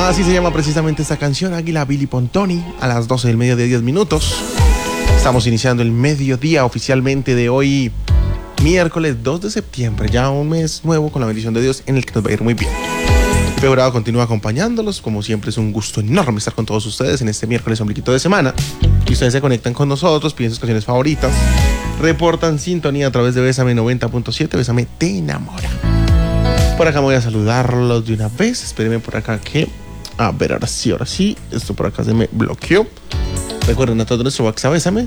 Así se llama precisamente esta canción, Águila Billy Pontoni, a las 12 del mediodía, 10 minutos. Estamos iniciando el mediodía oficialmente de hoy, miércoles 2 de septiembre, ya un mes nuevo con la bendición de Dios en el que nos va a ir muy bien. Febrero continúa acompañándolos, como siempre es un gusto enorme estar con todos ustedes en este miércoles ombliquito de semana. Y ustedes se conectan con nosotros, piden sus canciones favoritas, reportan sintonía a través de Bésame 90.7, Bésame te enamora. Por acá me voy a saludarlos de una vez, espérenme por acá que... A ver, ahora sí, esto por acá se me bloqueó. Recuerden a todo nuestro WhatsApp, Bésame,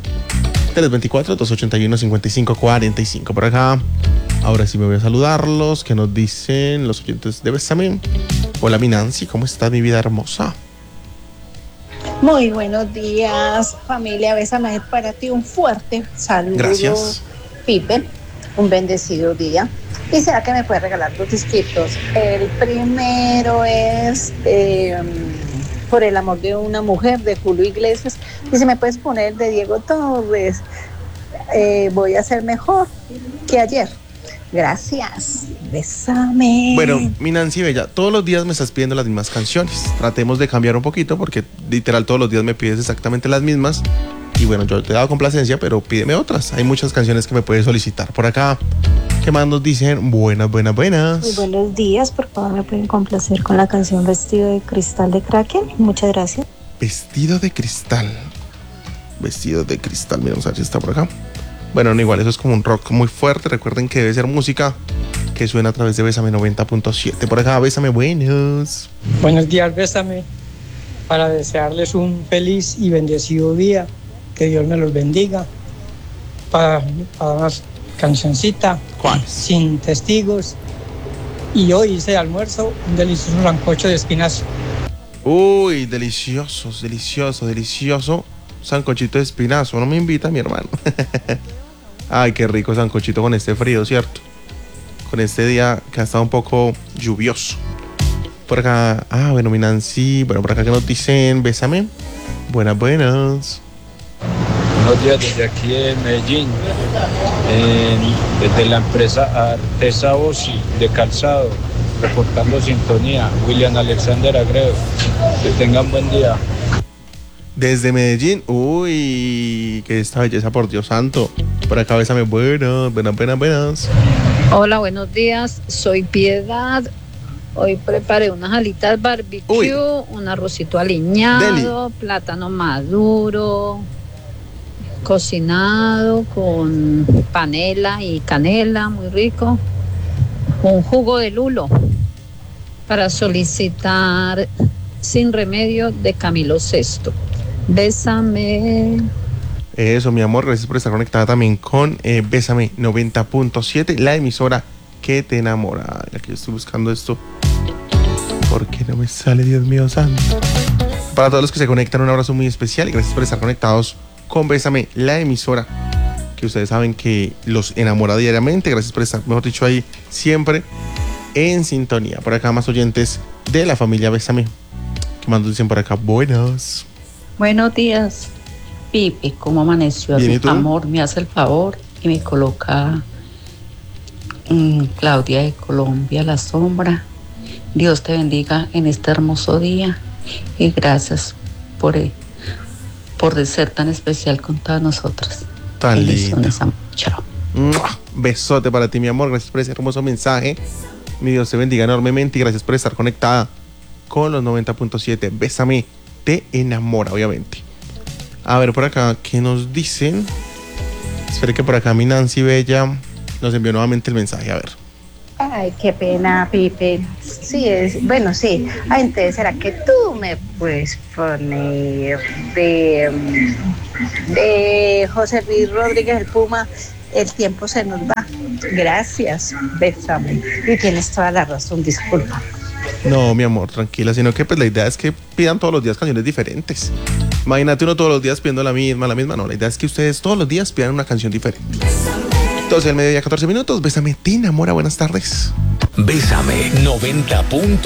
324-281-5545. Por acá, ahora sí me voy a saludarlos, que nos dicen los oyentes de Bésame. Hola, mi Nancy, ¿cómo estás, mi vida hermosa? Muy buenos días, familia Bésame, para ti un fuerte saludo. Gracias. Pipe, un bendecido día. ¿Y será que me puedes regalar 2 disquitos? El primero es Por el amor de una mujer, de Julio Iglesias. Y si me puedes poner de Diego Torres, Voy a ser mejor que ayer. Gracias. Bésame. Bueno, mi Nancy Bella, todos los días me estás pidiendo las mismas canciones. Tratemos de cambiar un poquito porque literal todos los días me pides exactamente las mismas. Y bueno, yo te he dado complacencia, pero pídeme otras. Hay muchas canciones que me puedes solicitar. Por acá, ¿qué más nos dicen? Buenas. Muy buenos días, por favor me pueden complacer con la canción Vestido de Cristal de Kraken. Muchas gracias. Vestido de cristal, mira, vamos a ver si está por acá. Bueno, no, igual, eso es como un rock muy fuerte. Recuerden que debe ser música que suena a través de Bésame 90.7. Por acá, Bésame, buenos días, Bésame, para desearles un feliz y bendecido día. Que Dios me los bendiga. Para una cancioncita. ¿Cuál? Sin testigos. Y hoy hice de almuerzo un delicioso sancocho de espinazo. Uy, delicioso. Sancochito de espinazo. No me invita mi hermano. Ay, qué rico sancochito con este frío, ¿cierto? Con este día que ha estado un poco lluvioso. Por acá, bueno, mi Nancy. Bueno, por acá que nos dicen, Bésame. Buenas. Buenos días desde aquí en Medellín, desde la empresa Artesa Bossi de calzado, reportando sintonía, William Alexander Agredo. Que tengan buen día. Desde Medellín, uy, que esta belleza, por Dios santo. Por acá, Bésame, buenas. Hola, buenos días, soy Piedad. Hoy preparé unas alitas barbecue, un arrocito aliñado, plátano maduro, cocinado con panela y canela, muy rico. Un jugo de lulo para solicitar Sin Remedio de Camilo VI. Bésame. Eso, mi amor, gracias por estar conectada también con Bésame 90.7, la emisora que te enamora. Aquí estoy buscando esto. ¿Por qué no me sale, Dios mío santo? Para todos los que se conectan, un abrazo muy especial y gracias por estar conectados con Bésame, la emisora que ustedes saben que los enamora diariamente. Gracias por estar, mejor dicho, ahí siempre en sintonía. Por acá más oyentes de la familia Bésame. ¿Qué más nos dicen por acá? Buenos días, Pipe. ¿Cómo amaneció? Bien, ¿y tú? Amor, me hace el favor y me coloca Claudia de Colombia, La Sombra. Dios te bendiga en este hermoso día y gracias por ser tan especial con todas nosotras. Tan lindo. Chao. Besote para ti, mi amor. Gracias por ese hermoso mensaje. Mi Dios te bendiga enormemente y gracias por estar conectada con los 90.7. Bésame, te enamora, obviamente. A ver, por acá, ¿qué nos dicen? Espero que por acá mi Nancy Bella nos envió nuevamente el mensaje. A ver. Ay, qué pena, Pipe. Sí, bueno, sí. Entonces, ¿será que tú me puedes poner de José Luis Rodríguez el Puma? El tiempo se nos va. Gracias, Bésame. Y tienes toda la razón, disculpa. No, mi amor, tranquila, sino que pues la idea es que pidan todos los días canciones diferentes. Imagínate uno todos los días pidiendo la misma, no, la idea es que ustedes todos los días pidan una canción diferente. Entonces, el mediodía, 14 minutos, Bésame, te enamora, buenas tardes. Bésame 90.